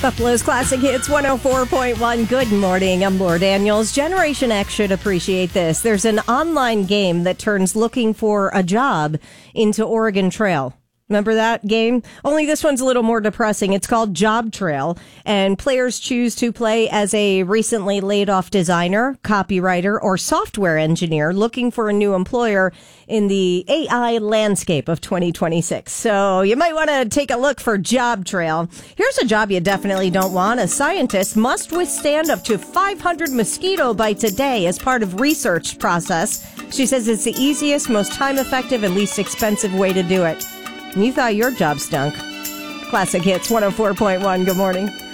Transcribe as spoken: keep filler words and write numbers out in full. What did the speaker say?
Buffalo's Classic Hits one oh four point one. Good morning. I'm Laura Daniels. Generation X should appreciate this. There's an online game that turns looking for a job into Oregon Trail. Remember that game? Only this one's a little more depressing. It's called Job Trail, and players choose to play as a recently laid-off designer, copywriter, or software engineer looking for a new employer in the A I landscape of twenty twenty-six. So you might want to take a look for Job Trail. Here's a job you definitely don't want. A scientist must withstand up to five hundred mosquito bites a day as part of research process. She says it's the easiest, most time-effective, and least expensive way to do it. And you thought your job stunk. Classic Hits one oh four point one. Good morning.